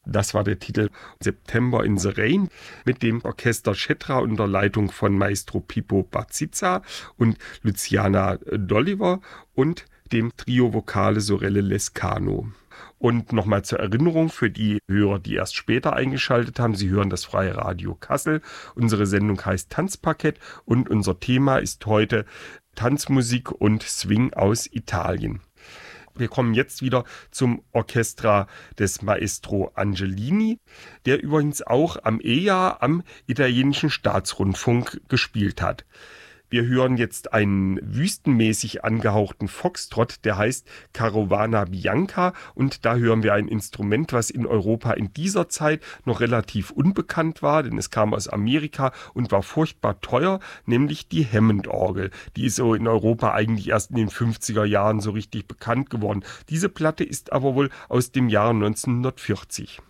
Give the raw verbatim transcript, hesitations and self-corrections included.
Das war der Titel September in the Rain mit dem Orchester Schetra unter Leitung von Maestro Pippo Bazzizza und Luciana Dolliver und dem Trio Vocale Sorelle Lescano. Und nochmal zur Erinnerung für die Hörer, die erst später eingeschaltet haben, Sie hören das Freie Radio Kassel. Unsere Sendung heißt Tanzparkett und unser Thema ist heute Tanzmusik und Swing aus Italien. Wir kommen jetzt wieder zum Orchestra des Maestro Angelini, der übrigens auch am E J A am italienischen Staatsrundfunk gespielt hat. Wir hören jetzt einen wüstenmäßig angehauchten Foxtrot, der heißt Carovana Bianca, und da hören wir ein Instrument, was in Europa in dieser Zeit noch relativ unbekannt war, denn es kam aus Amerika und war furchtbar teuer, nämlich die Hammond-Orgel. Die ist so in Europa eigentlich erst in den fünfziger Jahren so richtig bekannt geworden. Diese Platte ist aber wohl aus dem Jahr neunzehnhundertvierzig.